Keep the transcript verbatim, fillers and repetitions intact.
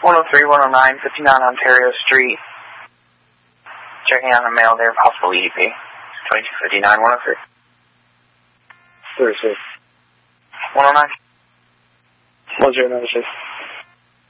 one oh three, one oh nine, fifty-nine Ontario Street. Checking on a mail there, possible E D P. twenty-two fifty-nine, one oh three. thirty-six. one oh nine. one zero nine six.